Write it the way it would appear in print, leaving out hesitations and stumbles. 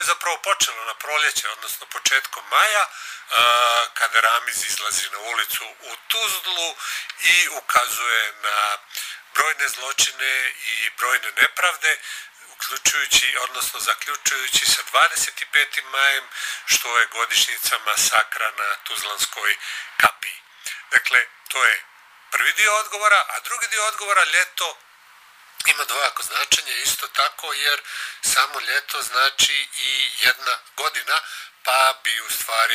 zapravo počelo na proljeće, odnosno početkom maja, kada Ramiz izlazi na ulicu u Tuzlu i ukazuje na brojne zločine i brojne nepravde, uključujući, odnosno zaključujući sa 25. majem, što je godišnjica masakra na Tuzlanskoj kapiji. Dakle, to je prvi dio odgovora, a drugi dio odgovora, ljeto, ima dvojako značenje isto tako, jer samo ljeto znači i jedna godina, pa bi u stvari